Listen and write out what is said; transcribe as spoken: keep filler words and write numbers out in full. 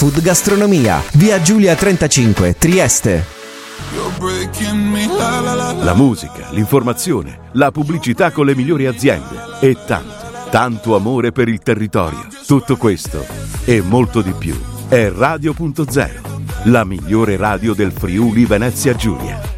Food Gastronomia, via Giulia trentacinque, Trieste. La musica, l'informazione, la pubblicità con le migliori aziende e tanto, tanto amore per il territorio. Tutto questo e molto di più è Radio punto zero, la migliore radio del Friuli Venezia Giulia.